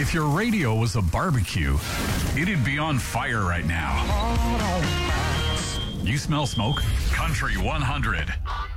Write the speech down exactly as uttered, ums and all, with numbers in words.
If your radio was a barbecue, it'd be on fire right now. You smell smoke? Country one hundred.